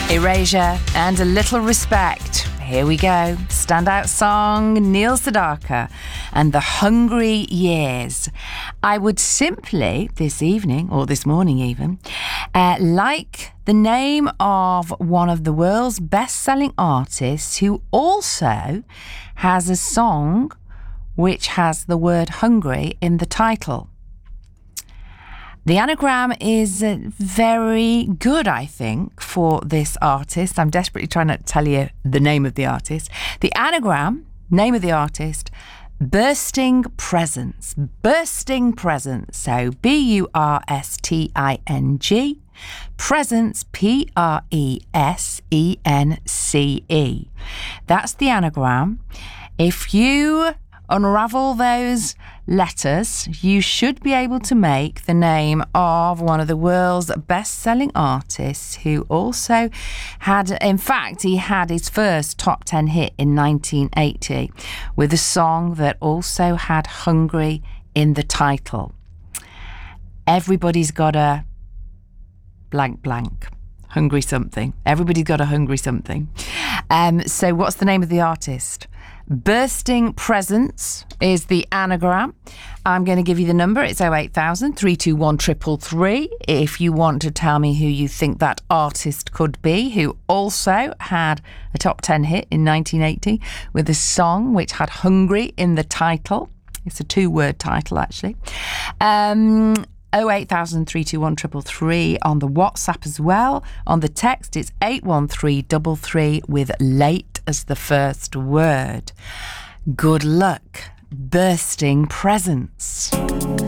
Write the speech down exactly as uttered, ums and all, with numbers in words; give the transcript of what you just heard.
Erasure and A Little Respect. Here we go. Standout song, Neil Sedaka and The Hungry Years. I would simply, this evening, or this morning even, uh, like the name of one of the world's best-selling artists who also has a song which has the word hungry in the title. The anagram is uh, very good, I think, for this artist. I'm desperately trying to tell you the name of the artist. The anagram, name of the artist, Bursting Presents. Bursting Presents. So B U R S T I N G. Presents, P R E S E N C E. That's the anagram. If you unravel those letters, you should be able to make the name of one of the world's best-selling artists who also had, in fact, he had his first top ten hit in nineteen eighty with a song that also had hungry in the title. Everybody's got a blank blank. Hungry something. Everybody's got a hungry something. Um, so what's the name of the artist? Bursting Presents is the anagram. I'm going to give you the number. It's oh eight thousand, three two one, three three three if you want to tell me who you think that artist could be, who also had a top ten hit in nineteen eighty with a song which had hungry in the title. It's a two-word title, actually. Um... oh eight thousand, three two one, three three three on the WhatsApp as well. On the text, it's eight one three three three with late as the first word. Good luck. Bursting Presents.